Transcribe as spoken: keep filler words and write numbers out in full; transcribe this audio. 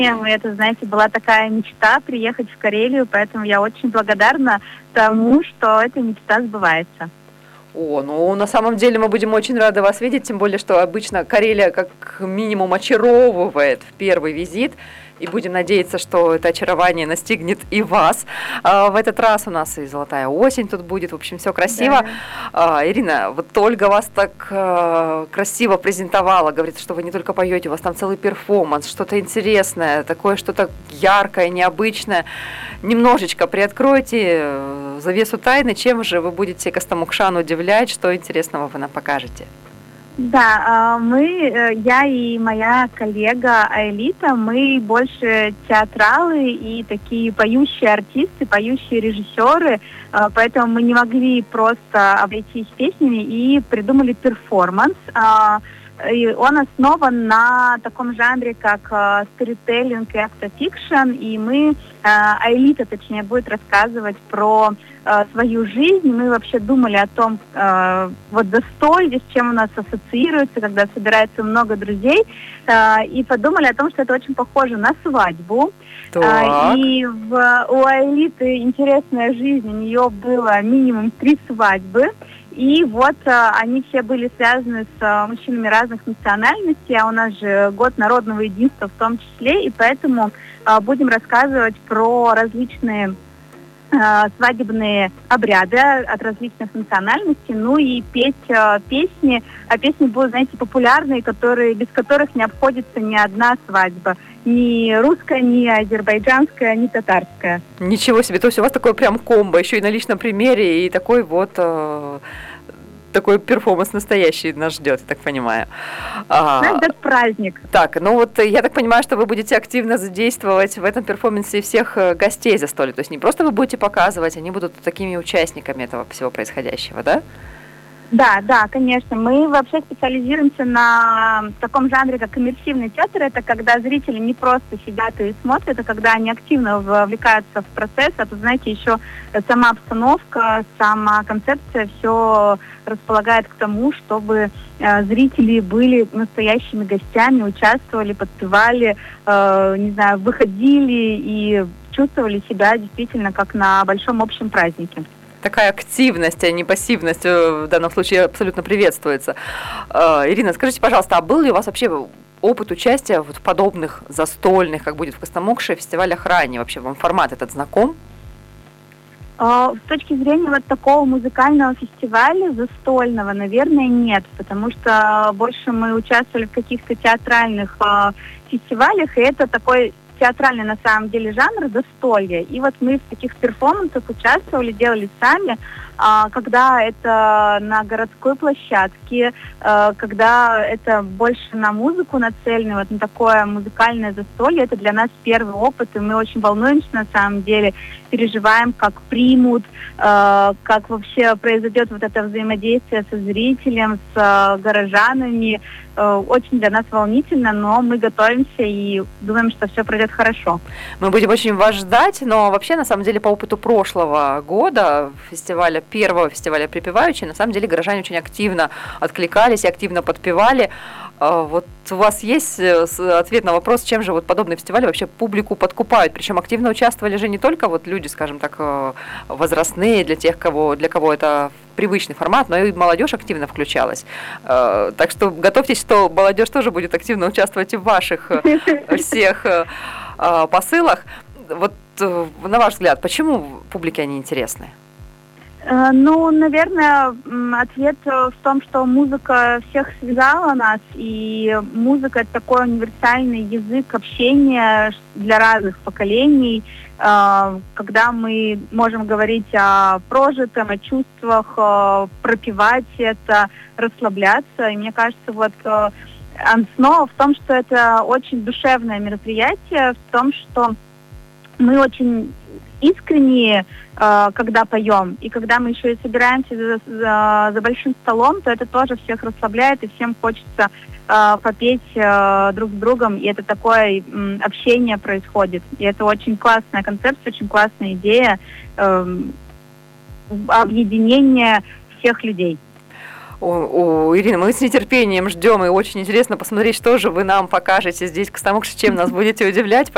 Это, знаете, была такая мечта приехать в Карелию, поэтому я очень благодарна тому, что эта мечта сбывается. О, ну на самом деле мы будем очень рады вас видеть, тем более, что обычно Карелия как минимум очаровывает в первый визит. И будем надеяться, что это очарование настигнет и вас. А, в этот раз у нас и золотая осень тут будет. В общем, все красиво. Да. А, Ирина, вот Ольга вас так а, красиво презентовала. Говорит, что вы не только поете, у вас там целый перформанс, что-то интересное, такое что-то яркое, необычное. Немножечко приоткройте завесу тайны. Чем же вы будете Костомукшан удивлять? Что интересного вы нам покажете? Да, мы, я и моя коллега Аэлита, мы больше театралы и такие поющие артисты, поющие режиссеры, поэтому мы не могли просто обойтись песнями и придумали перформанс. И он основан на таком жанре, как сторителлинг и автофикшн, и мы, Аэлита, точнее, будет рассказывать про свою жизнь. Мы вообще думали о том, вот застолье, с чем у нас ассоциируется, когда собирается много друзей, и подумали о том, что это очень похоже на свадьбу. Так. И в, у Аэлиты интересная жизнь, у нее было минимум три свадьбы. И вот а, они все были связаны с а, мужчинами разных национальностей, а у нас же год народного единства в том числе, и поэтому а, будем рассказывать про различные а, свадебные обряды от различных национальностей, ну и петь а, песни, а песни будут, знаете, популярные, которые, без которых не обходится ни одна свадьба. Ни русская, ни азербайджанская, ни татарская. Ничего себе, то есть у вас такое прям комбо, еще и на личном примере, и такой вот э, такой перформанс настоящий нас ждет, я так понимаю. Нас ждет праздник. Так, ну вот я так понимаю, что вы будете активно задействовать в этом перформансе всех гостей застолья, то есть не просто вы будете показывать, они будут такими участниками этого всего происходящего, да? Да, да, конечно. Мы вообще специализируемся на таком жанре, как иммерсивный театр. Это когда зрители не просто сидят и смотрят, а когда они активно вовлекаются в процесс. А тут, знаете, еще сама обстановка, сама концепция все располагает к тому, чтобы э, зрители были настоящими гостями, участвовали, подпевали, э, не знаю, выходили и чувствовали себя действительно как на большом общем празднике. Такая активность, а не пассивность в данном случае абсолютно приветствуется. Ирина, скажите, пожалуйста, а был ли у вас вообще опыт участия вот в подобных застольных, как будет в Костомукше, фестивалях ранее? Вообще вам формат этот знаком? С точки зрения вот такого музыкального фестиваля, застольного, наверное, нет, потому что больше мы участвовали в каких-то театральных фестивалях, и это такой театральный на самом деле жанр застолье. И вот мы в таких перформансах участвовали, делали сами, когда это на городской площадке, когда это больше на музыку нацелено, вот на такое музыкальное застолье. Это для нас первый опыт, и мы очень волнуемся на самом деле, переживаем, как примут, как вообще произойдет вот это взаимодействие со зрителем, с горожанами. Очень для нас волнительно, но мы готовимся и думаем, что все пройдет хорошо. Мы будем очень вас ждать, но вообще, на самом деле, по опыту прошлого года, фестиваля, первого фестиваля «Припеваючи», на самом деле горожане очень активно откликались и активно подпевали. Вот у вас есть ответ на вопрос, чем же вот подобные фестивали вообще публику подкупают? Причем активно участвовали же не только вот люди, скажем так, возрастные, для тех, кого, для кого это привычный формат, но и молодежь активно включалась. Так что готовьтесь, что молодежь тоже будет активно участвовать и в ваших всех посылах. Вот на ваш взгляд, почему публике они интересны? Ну, наверное, ответ в том, что музыка всех связала нас, и музыка – это такой универсальный язык общения для разных поколений, когда мы можем говорить о прожитом, о чувствах, пропевать это, расслабляться. И мне кажется, вот основа в том, что это очень душевное мероприятие, в том, что мы очень искренние, когда поем, и когда мы еще и собираемся за, за, за большим столом, то это тоже всех расслабляет, и всем хочется э, попеть э, друг с другом, и это такое э, общение происходит. И это очень классная концепция, очень классная идея э, объединения всех людей. О, о, Ирина, мы с нетерпением ждем, и очень интересно посмотреть, что же вы нам покажете здесь в Костомукше, чем нас будете удивлять.